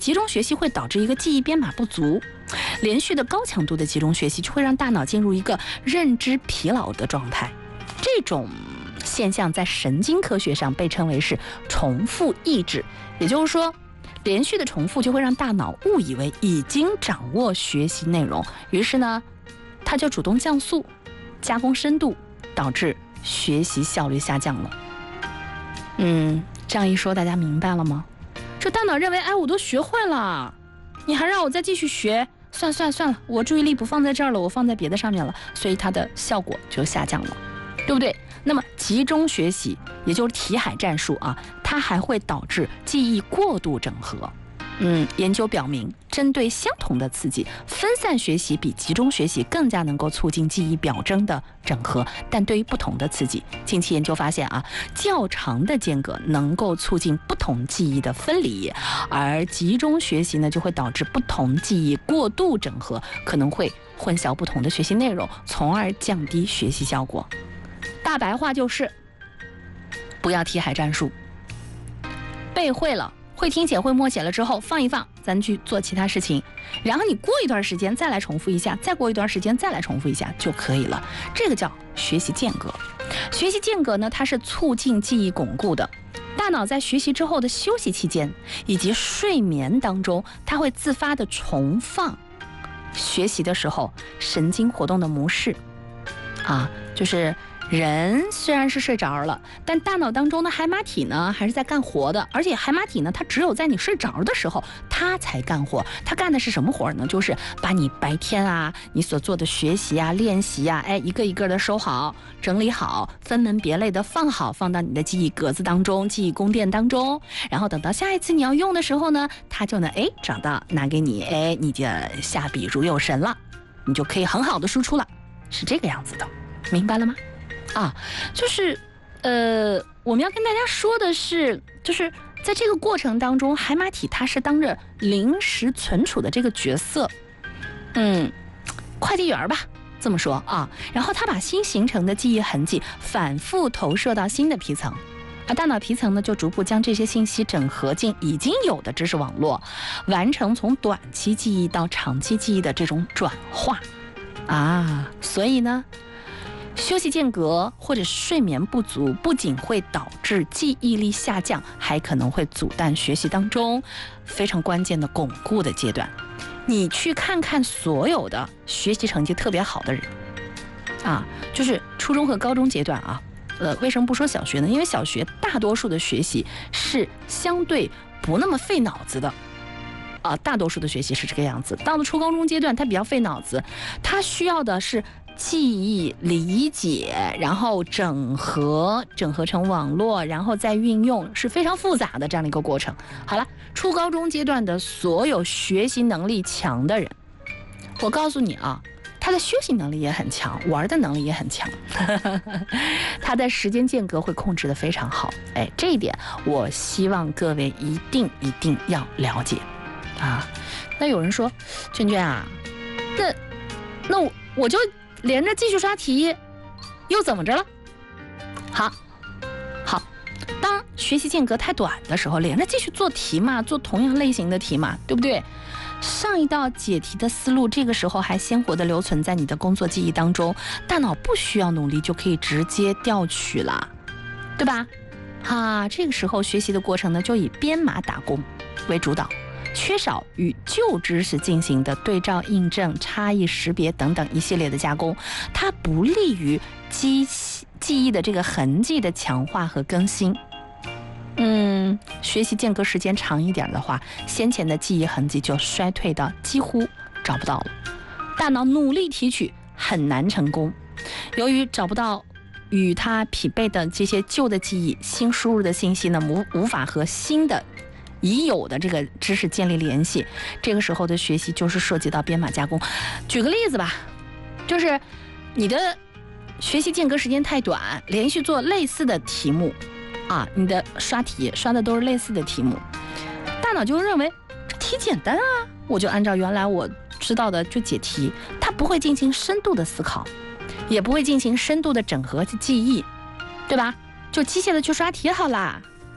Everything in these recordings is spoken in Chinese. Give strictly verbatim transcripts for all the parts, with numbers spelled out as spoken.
集中学习会导致一个记忆编码不足，连续的高强度的集中学习就会让大脑进入一个认知疲劳的状态。这种现象在神经科学上被称为是重复抑制，也就是说，连续的重复就会让大脑误以为已经掌握学习内容，于是呢，它就主动降速、加工深度，导致学习效率下降了。嗯，这样一说，大家明白了吗？这大脑认为，哎，我都学会了，你还让我再继续学，算算算了，我注意力不放在这儿了，我放在别的上面了，所以它的效果就下降了，对不对？那么集中学习，也就是题海战术啊，它还会导致记忆过度整合。嗯，研究表明，针对相同的刺激，分散学习比集中学习更加能够促进记忆表征的整合。但对于不同的刺激，近期研究发现啊，较长的间隔能够促进不同记忆的分离，而集中学习呢，就会导致不同记忆过度整合，可能会混淆不同的学习内容，从而降低学习效果。大白话就是，不要题海战术，背会了。会听写会默写了之后放一放，咱去做其他事情，然后你过一段时间再来重复一下，再过一段时间再来重复一下就可以了。这个叫学习间隔。学习间隔呢，它是促进记忆巩固的。大脑在学习之后的休息期间以及睡眠当中，它会自发的重放学习的时候神经活动的模式啊，就是人虽然是睡着了，但大脑当中的海马体呢还是在干活的，而且海马体呢，它只有在你睡着的时候，它才干活。它干的是什么活呢？就是把你白天啊，你所做的学习啊、练习啊，哎，一个一个的收好、整理好，分门别类的放好，放到你的记忆格子当中、记忆宫殿当中。然后等到下一次你要用的时候呢，它就能哎找到拿给你，哎，你就下笔如有神了，你就可以很好的输出了，是这个样子的，明白了吗？啊，就是，呃，我们要跟大家说的是，就是在这个过程当中，海马体它是当着临时存储的这个角色，嗯，快递员吧，这么说啊。然后它把新形成的记忆痕迹反复投射到新的皮层，而大脑皮层呢，就逐步将这些信息整合进已经有的知识网络，完成从短期记忆到长期记忆的这种转化啊。所以呢，休息间隔或者睡眠不足，不仅会导致记忆力下降，还可能会阻断学习当中非常关键的巩固的阶段。你去看看所有的学习成绩特别好的人啊，就是初中和高中阶段啊，呃，为什么不说小学呢？因为小学大多数的学习是相对不那么费脑子的。啊，大多数的学习是这个样子。到了初高中阶段，它比较费脑子，它需要的是记忆、理解，然后整合，整合成网络，然后再运用，是非常复杂的这样的一个过程。好了，初高中阶段的所有学习能力强的人，我告诉你啊，他的休息能力也很强，玩的能力也很强，他的时间间隔会控制得非常好。哎，这一点我希望各位一定一定要了解啊。那有人说，娟娟啊，那那我我就连着继续刷题，又怎么着了？好，好，当学习间隔太短的时候，连着继续做题嘛，做同样类型的题嘛，对不对？上一道解题的思路，这个时候还鲜活地留存在你的工作记忆当中，大脑不需要努力就可以直接调取了，对吧？啊，这个时候学习的过程呢，就以编码打工为主导，缺少与旧知识进行的对照印证、差异识别等等一系列的加工，它不利于记记忆的这个痕迹的强化和更新。嗯，学习间隔时间长一点的话，先前的记忆痕迹就衰退到几乎找不到了，大脑努力提取很难成功。由于找不到与它匹配的这些旧的记忆，新输入的信息呢，无无法和新的已有的这个知识建立联系，这个时候的学习就是涉及到编码加工。举个例子吧，就是你的学习间隔时间太短，连续做类似的题目啊，你的刷题刷的都是类似的题目，大脑就认为这题简单啊，我就按照原来我知道的就解题，它不会进行深度的思考，也不会进行深度的整合记忆，对吧？就机械的去刷题好啦。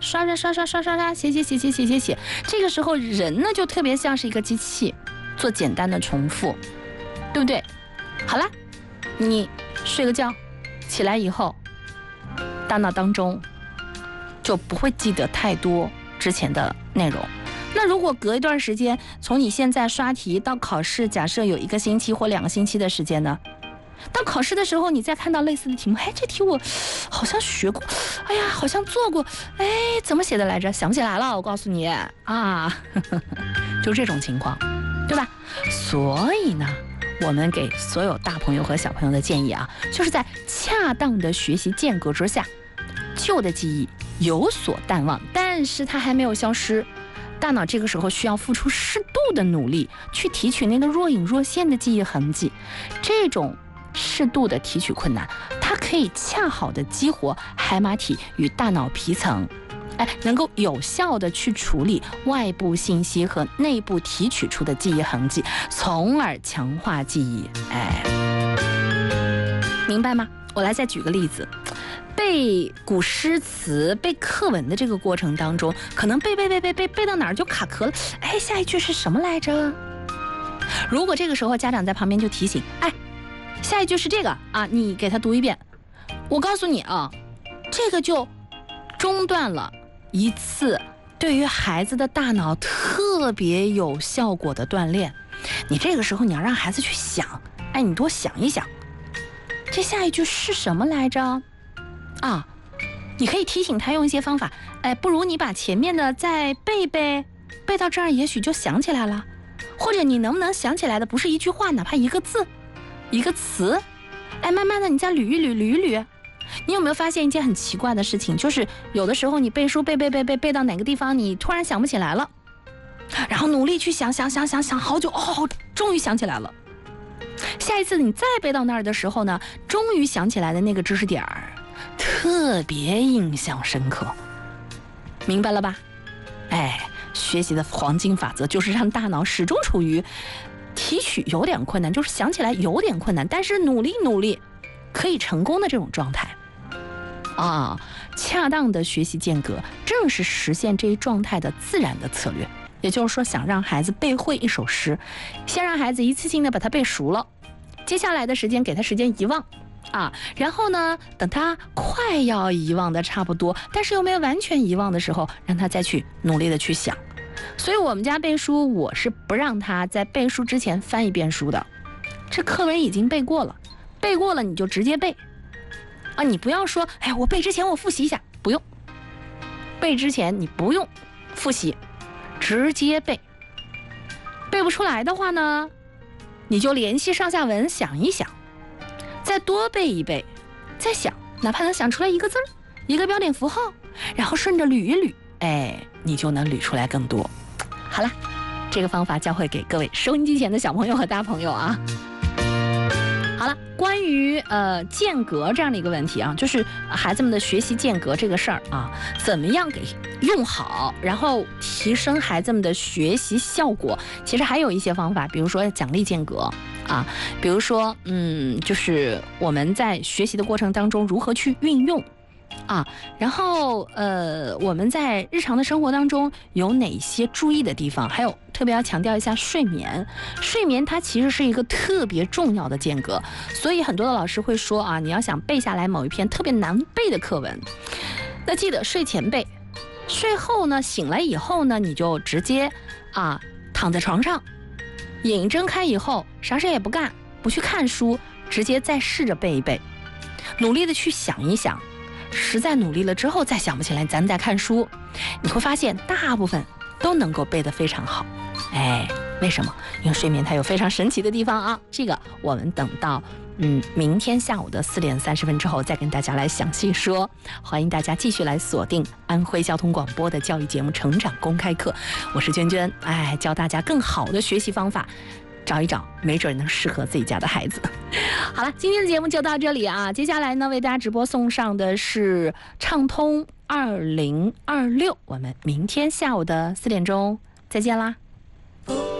刷刷刷刷刷刷刷，写写写写写写写。这个时候人呢就特别像是一个机器，做简单的重复，对不对？好了，你睡个觉，起来以后，大脑当中就不会记得太多之前的内容。那如果隔一段时间，从你现在刷题到考试，假设有一个星期或两个星期的时间呢？当考试的时候，你再看到类似的题目，哎，这题我好像学过，哎呀，好像做过，哎，怎么写的来着？想不起来了，我告诉你啊，呵呵就这种情况，对吧？所以呢，我们给所有大朋友和小朋友的建议啊，就是在恰当的学习间隔之下，旧的记忆有所淡忘，但是它还没有消失。大脑这个时候需要付出适度的努力，去提取那个若隐若现的记忆痕迹。这种适度的提取困难，它可以恰好的激活海马体与大脑皮层，哎，能够有效的去处理外部信息和内部提取出的记忆痕迹，从而强化记忆。哎，明白吗？我来再举个例子。背古诗词、背课文的这个过程当中，可能背背背背背背到哪儿就卡壳了。哎，下一句是什么来着？如果这个时候家长在旁边就提醒，哎，下一句是这个啊，你给他读一遍。我告诉你啊，这个就中断了一次对于孩子的大脑特别有效果的锻炼。你这个时候你要让孩子去想，哎，你多想一想，这下一句是什么来着？啊，你可以提醒他用一些方法，哎，不如你把前面的再背背，背到这儿也许就想起来了。或者你能不能想起来的不是一句话，哪怕一个字、一个词，哎，慢慢的你再捋一捋、捋一捋。你有没有发现一件很奇怪的事情？就是有的时候你背书背背背背背到哪个地方，你突然想不起来了，然后努力去想想想想想好久，哦，终于想起来了。下一次你再背到那儿的时候呢，终于想起来的那个知识点儿，特别印象深刻，明白了吧？哎，学习的黄金法则就是让大脑始终处于提取有点困难，就是想起来有点困难，但是努力努力可以成功的这种状态啊。恰当的学习间隔正是实现这一状态的自然的策略。也就是说，想让孩子背会一首诗，先让孩子一次性的把它背熟了，接下来的时间给他时间遗忘啊，然后呢，等他快要遗忘的差不多，但是又没有完全遗忘的时候，让他再去努力的去想。所以我们家背书，我是不让他在背书之前翻一遍书的，这课文已经背过了，背过了你就直接背啊，你不要说，哎，我背之前我复习一下，不用，背之前你不用复习，直接背。背不出来的话呢，你就联系上下文想一想，再多背一背，再想，哪怕能想出来一个字儿、一个标点符号，然后顺着捋一捋，哎，你就能捋出来更多。好了，这个方法教会给各位收音机前的小朋友和大朋友啊。好了，关于呃间隔这样的一个问题啊，就是孩子们的学习间隔这个事儿啊，怎么样给用好，然后提升孩子们的学习效果，其实还有一些方法，比如说奖励间隔啊，比如说嗯，就是我们在学习的过程当中如何去运用啊，然后呃我们在日常的生活当中有哪些注意的地方，还有特别要强调一下睡眠。睡眠它其实是一个特别重要的间隔，所以很多的老师会说啊，你要想背下来某一篇特别难背的课文，那记得睡前背，睡后呢，醒来以后呢，你就直接啊躺在床上，眼睁开以后啥事也不干，不去看书，直接再试着背一背，努力的去想一想，实在努力了之后再想不起来，咱再看书，你会发现大部分都能够背得非常好。哎，为什么？因为睡眠它有非常神奇的地方啊，这个我们等到嗯明天下午的四点三十分之后再跟大家来详细说。欢迎大家继续来锁定安徽交通广播的教育节目《成长公开课》，我是娟娟，哎，教大家更好的学习方法，找一找，没准能适合自己家的孩子。好了，今天的节目就到这里啊，接下来呢为大家直播送上的是畅通二零二六，我们明天下午的四点钟再见啦。